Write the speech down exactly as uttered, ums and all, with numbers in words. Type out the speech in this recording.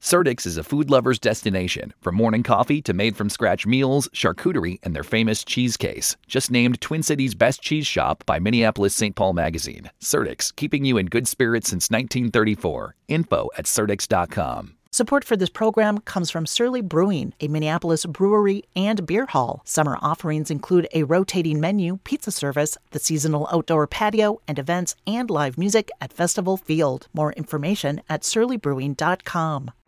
Surdyk's is a food lover's destination. From morning coffee to made-from-scratch meals, charcuterie, and their famous cheese case. Just named Twin Cities' best cheese shop by Minneapolis Saint Paul Magazine. Surdyk's, keeping you in good spirits since nineteen thirty-four. Info at surdyks dot com. Support for this program comes from Surly Brewing, a Minneapolis brewery and beer hall. Summer offerings include a rotating menu, pizza service, the seasonal outdoor patio, and events and live music at Festival Field. More information at surly brewing dot com.